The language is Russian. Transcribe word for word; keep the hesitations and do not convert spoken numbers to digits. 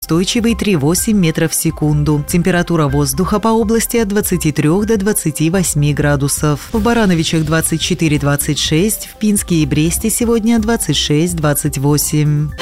устойчивый три целых восемь десятых метров в секунду. Температура воздуха по области от двадцати трёх до двадцати восьми градусов. В Барановичах двадцать четыре - двадцать шесть, в Пинске и Бресте сегодня двадцать шесть - двадцать восемь.